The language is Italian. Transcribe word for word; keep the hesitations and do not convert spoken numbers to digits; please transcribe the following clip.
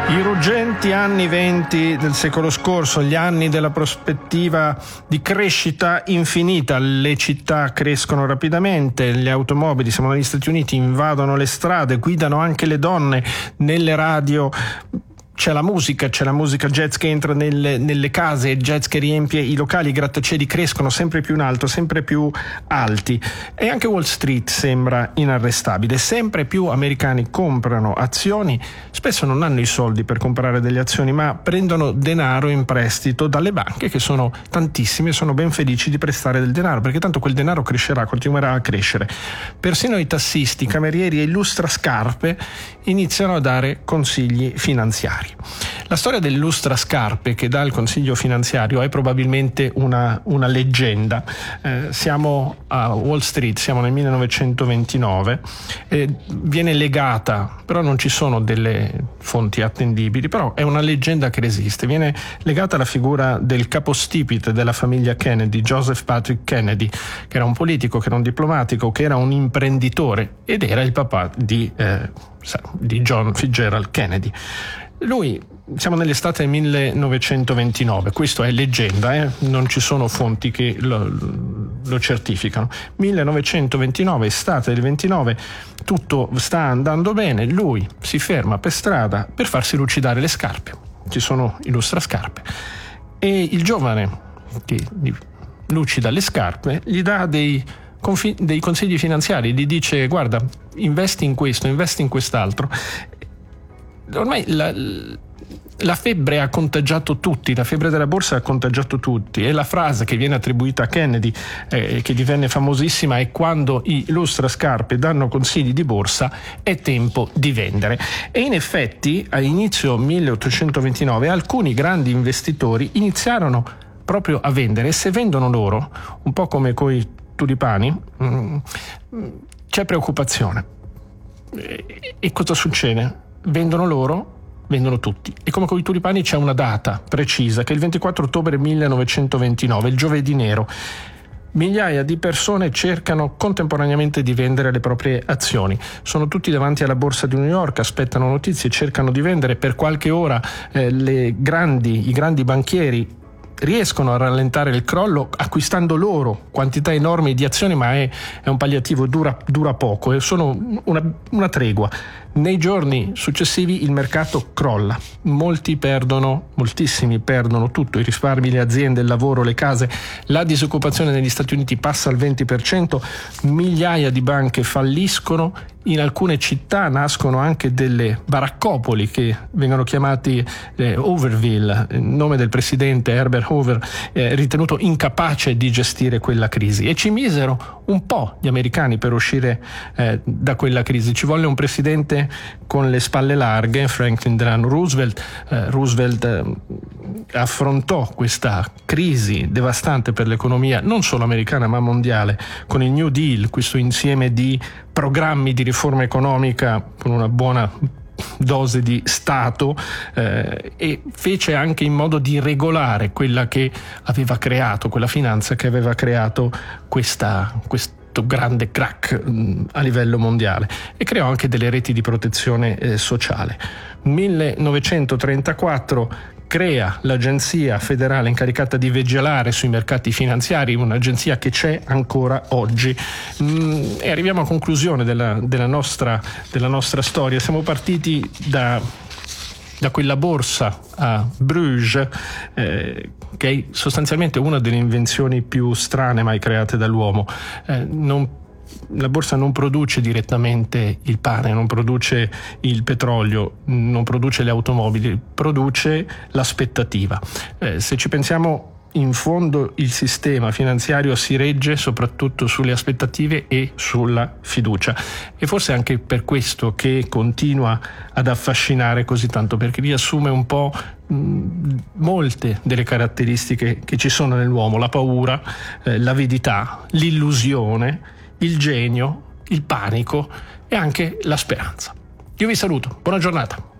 I ruggenti anni venti del secolo scorso, gli anni della prospettiva di crescita infinita, le città crescono rapidamente, le automobili, siamo negli Stati Uniti, invadono le strade, guidano anche le donne, nelle radio c'è la musica, c'è la musica jazz che entra nelle, nelle case, jazz che riempie i locali, i grattacieli crescono sempre più in alto, sempre più alti, e anche Wall Street sembra inarrestabile. Sempre più americani comprano azioni, spesso non hanno i soldi per comprare delle azioni, ma prendono denaro in prestito dalle banche, che sono tantissime, sono ben felici di prestare del denaro, perché tanto quel denaro crescerà, continuerà a crescere. Persino i tassisti, i camerieri e i lustrascarpe iniziano a dare consigli finanziari. La storia del lustrascarpe che dà il consiglio finanziario è probabilmente una, una leggenda. Eh, siamo a Wall Street, siamo nel millenovecentoventinove, eh, viene legata, però non ci sono delle fonti attendibili, però è una leggenda che resiste, viene legata alla figura del capostipite della famiglia Kennedy, Joseph Patrick Kennedy, che era un politico, che era un diplomatico, che era un imprenditore ed era il papà di, eh, di John Fitzgerald Kennedy. Lui, siamo nell'estate del millenovecentoventinove, questo è leggenda, eh? Non ci sono fonti che lo, lo certificano. millenovecentoventinove, estate del ventinove, tutto sta andando bene, lui si ferma per strada per farsi lucidare le scarpe, ci sono i lustrascarpe, e il giovane che gli lucida le scarpe gli dà dei, confi- dei consigli finanziari, gli dice: guarda, investi in questo, investi in quest'altro. Ormai la, la febbre ha contagiato tutti, la febbre della borsa ha contagiato tutti, e la frase che viene attribuita a Kennedy, eh, che divenne famosissima, è: quando i lustrascarpe danno consigli di borsa è tempo di vendere. E in effetti a inizio milleottocentoventinove alcuni grandi investitori iniziarono proprio a vendere, e se vendono loro, un po' come coi tulipani, mh, c'è preoccupazione. E, e cosa succede? Vendono loro, vendono tutti. E come con i tulipani c'è una data precisa, che è il ventiquattro ottobre millenovecentoventinove, il giovedì nero. Migliaia di persone cercano contemporaneamente di vendere le proprie azioni. Sono tutti davanti alla borsa di New York, aspettano notizie, cercano di vendere. Per qualche ora eh, le grandi, i grandi banchieri riescono a rallentare il crollo acquistando loro quantità enormi di azioni, ma è, è un palliativo, dura, dura poco, è solo una, una tregua. Nei giorni successivi il mercato crolla, molti perdono, moltissimi perdono tutto, i risparmi, le aziende, il lavoro, le case, la disoccupazione negli Stati Uniti passa al venti per cento, migliaia di banche falliscono, in alcune città nascono anche delle baraccopoli che vengono chiamati eh, Hooverville, il nome del presidente Herbert Hoover, eh, ritenuto incapace di gestire quella crisi, e ci misero un po' gli americani per uscire eh, da quella crisi. Ci volle un presidente con le spalle larghe, Franklin Delano Roosevelt. Eh, Roosevelt eh, affrontò questa crisi devastante per l'economia non solo americana ma mondiale con il New Deal, questo insieme di programmi di riforma economica con una buona dose di Stato, eh, e fece anche in modo di regolare quella che aveva creato, quella finanza che aveva creato questa, questo grande crack mh, a livello mondiale, e creò anche delle reti di protezione eh, sociale. millenovecentotrentaquattro crea l'agenzia federale incaricata di vigilare sui mercati finanziari, un'agenzia che c'è ancora oggi. Mm, e arriviamo a conclusione della, della, nostra, della nostra storia. Siamo partiti da, da quella borsa a Bruges, eh, che è sostanzialmente una delle invenzioni più strane mai create dall'uomo. Eh, non La borsa non produce direttamente il pane, non produce il petrolio, non produce le automobili, produce l'aspettativa. Eh, se ci pensiamo, in fondo il sistema finanziario si regge soprattutto sulle aspettative e sulla fiducia, e forse anche per questo che continua ad affascinare così tanto, perché riassume un po' mh, molte delle caratteristiche che ci sono nell'uomo: la paura, eh, l'avidità, l'illusione, il genio, il panico e anche la speranza. Io vi saluto, buona giornata.